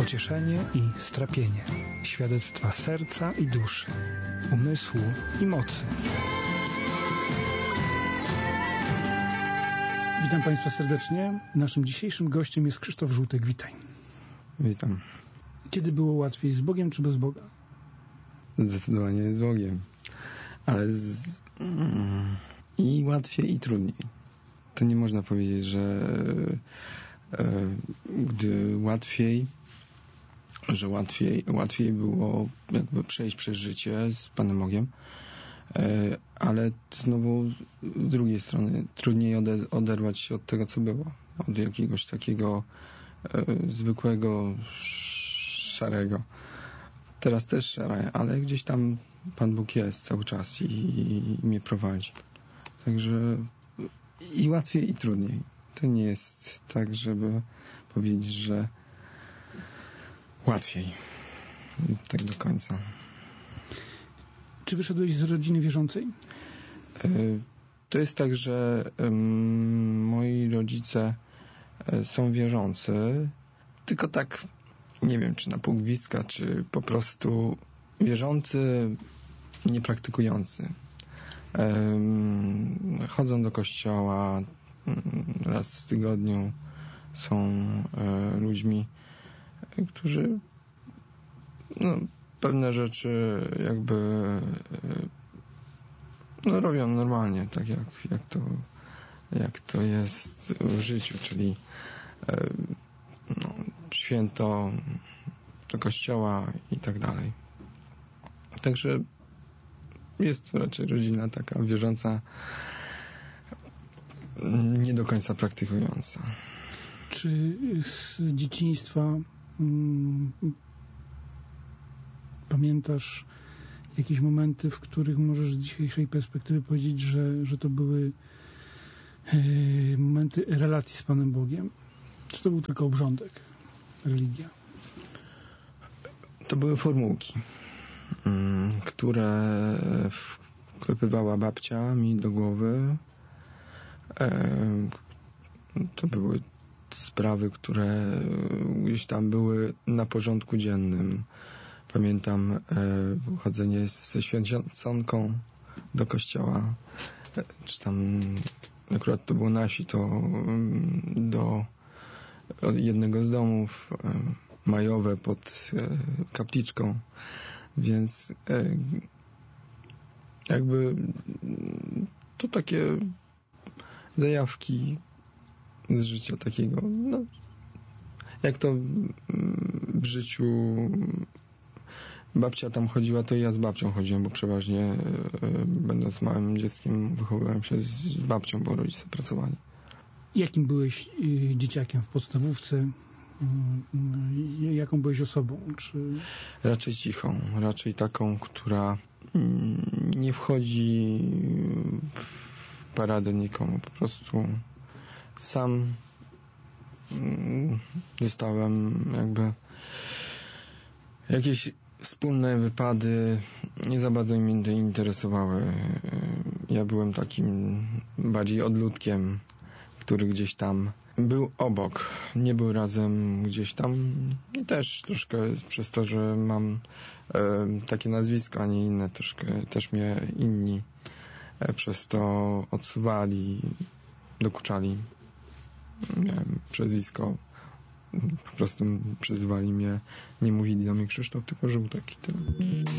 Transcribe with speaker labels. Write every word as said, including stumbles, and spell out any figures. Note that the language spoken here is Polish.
Speaker 1: pocieszenie i strapienie, świadectwa serca i duszy, umysłu i mocy. Witam Państwa serdecznie. Naszym dzisiejszym gościem jest Krzysztof Żółtek. Witaj.
Speaker 2: Witam.
Speaker 1: Kiedy było łatwiej, z Bogiem czy bez Boga?
Speaker 2: Zdecydowanie z Bogiem. Ale z... mm, i łatwiej, i trudniej. To nie można powiedzieć, że e, gdy łatwiej, że łatwiej, łatwiej było jakby przejść przez życie z Panem Bogiem, e, ale znowu z drugiej strony trudniej ode, oderwać się od tego, co było. Od jakiegoś takiego e, zwykłego, szarego. Teraz też szare, ale gdzieś tam Pan Bóg jest cały czas i, i, i mnie prowadzi. Także i łatwiej, i trudniej. To nie jest tak, żeby powiedzieć, że łatwiej. Tak do końca.
Speaker 1: Czy wyszedłeś z rodziny wierzącej?
Speaker 2: To jest tak, że um, moi rodzice są wierzący, tylko tak nie wiem, czy na pół gwizdka, czy po prostu wierzący, niepraktykujący. Um, chodzą do kościoła raz w tygodniu, są e, ludźmi, którzy no, pewne rzeczy jakby e, no, robią normalnie, tak jak, jak, to, jak to jest w życiu, czyli e, no, święto do kościoła i tak dalej. Także jest to raczej rodzina taka wierząca, nie do końca praktykująca.
Speaker 1: Czy z dzieciństwa mm, pamiętasz jakieś momenty, w których możesz z dzisiejszej perspektywy powiedzieć, że, że to były e, momenty relacji z Panem Bogiem? Czy to był tylko obrządek, religia?
Speaker 2: To były formułki, które wklepywała babcia mi do głowy. To były sprawy, które gdzieś tam były na porządku dziennym. Pamiętam chodzenie ze święconką do kościoła, czy tam akurat to było na wsi, to do jednego z domów, majowe pod kapliczką, więc jakby to takie zajawki z życia takiego, no, jak to w życiu babcia tam chodziła, to i ja z babcią chodziłem, bo przeważnie będąc małym dzieckiem wychowywałem się z, z babcią, bo rodzice pracowali.
Speaker 1: Jakim byłeś dzieciakiem w podstawówce? Jaką byłeś osobą? Czy...
Speaker 2: Raczej cichą, raczej taką, która nie wchodzi w paradę nikomu. Po prostu sam dostałem jakby jakieś wspólne wypady, nie za bardzo mnie interesowały. Ja byłem takim bardziej odludkiem, który gdzieś tam był obok, nie był razem gdzieś tam i też troszkę przez to, że mam e, takie nazwisko, a nie inne, troszkę też mnie inni e, przez to odsuwali, dokuczali. Miałem przezwisko, po prostu przezwali mnie, nie mówili do mnie Krzysztof, tylko Żółtek i tyle.